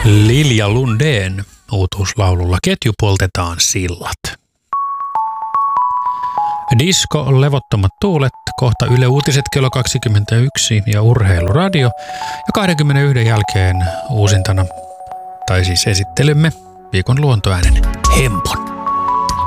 Lilja Lundén uutuuslaululla Ketju poltetaan sillat. Disko Levottomat tuulet, kohta Yle Uutiset kello 21 ja Urheiluradio. Ja 21 jälkeen uusintana, tai siis esittelemme viikon luontoäänen Hempon.